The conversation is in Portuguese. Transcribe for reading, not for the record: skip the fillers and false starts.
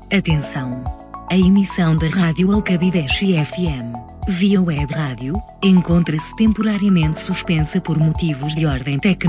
Atenção! A emissão da Rádio Alcabideche FM, via web rádio, encontra-se temporariamente suspensa por motivos de ordem técnica.